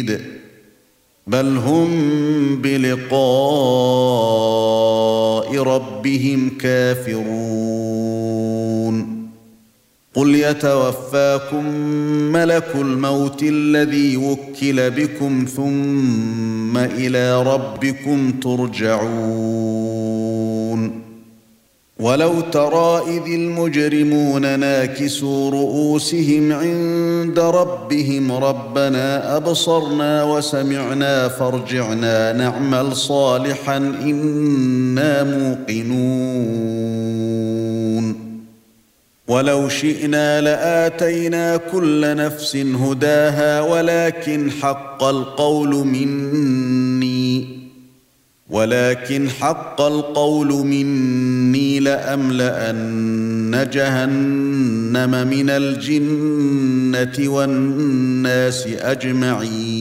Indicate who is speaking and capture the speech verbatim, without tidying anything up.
Speaker 1: شديد بل هم بلقاء ربهم كافرون قل يتوفاكم ملك الموت الذي وكل بكم ثم إلى ربكم ترجعون ولو ترى إذ المجرمون ناكسوا رؤوسهم عند ربهم ربنا أبصرنا وسمعنا فارجعنا نعمل صالحا إنا موقنون ولو شئنا لآتينا كل نفس هداها ولكن حق القول مني ولكن حق القول مني لأملأن جهنم من الجنة والناس أجمعين